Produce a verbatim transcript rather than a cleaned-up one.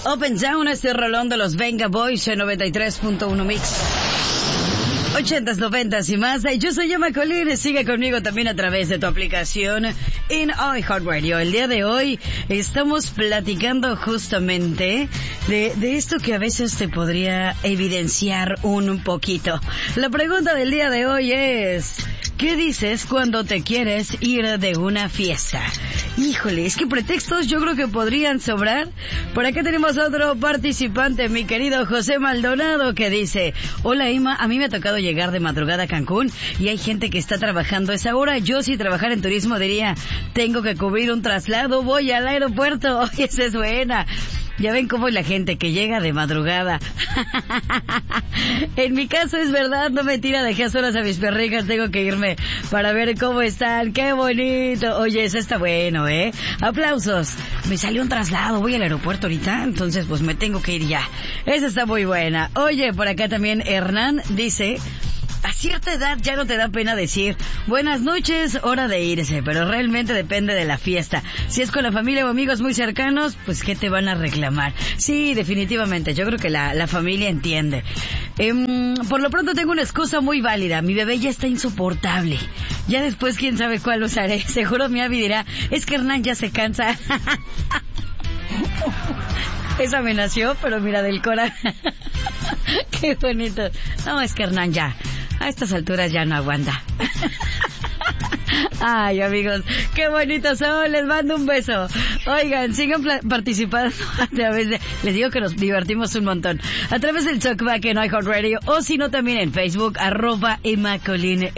Open Down, este rolón de los Venga Boys en noventa y tres punto uno Mix. ochentas, noventas y más. Yo soy Emma Colín, sigue conmigo también a través de tu aplicación en iHeartRadio. El día de hoy estamos platicando justamente de, de esto que a veces te podría evidenciar un poquito. La pregunta del día de hoy es: ¿qué dices cuando te quieres ir de una fiesta? Híjole, es que pretextos yo creo que podrían sobrar. Por acá tenemos otro participante, mi querido José Maldonado, que dice: hola Emma, a mí me ha tocado llegar de madrugada a Cancún y hay gente que está trabajando a esa hora. Yo, si trabajara en turismo, diría: tengo que cubrir un traslado, voy al aeropuerto. Oye, esa es buena. Ya ven cómo es la gente que llega de madrugada. En mi caso es verdad, no mentira, dejé a solas a mis perrijas, tengo que irme para ver cómo están. ¡Qué bonito! Oye, eso está bueno, ¿eh? Aplausos. Me salió un traslado, voy al aeropuerto ahorita, entonces pues me tengo que ir ya. Esa está muy buena. Oye, por acá también Hernán dice: a cierta edad ya no te da pena decir buenas noches, hora de irse, pero realmente depende de la fiesta. Si es con la familia o amigos muy cercanos, pues ¿qué te van a reclamar? Sí, definitivamente, yo creo que la, la familia entiende. Eh, por lo pronto tengo una excusa muy válida, mi bebé ya está insoportable. Ya después quién sabe cuál usaré. Seguro mi Abby dirá: es que Hernán ya se cansa. Esa me nació, pero mira, del cora. Qué bonito. No, es que Hernán ya, a estas alturas ya no aguanta. Ay, amigos, qué bonitos son, les mando un beso. Oigan, sigan pla- participando a través de... Les digo que nos divertimos un montón. A través del Talkback en iHeartRadio, o si no también en Facebook, arroba Emma Colín.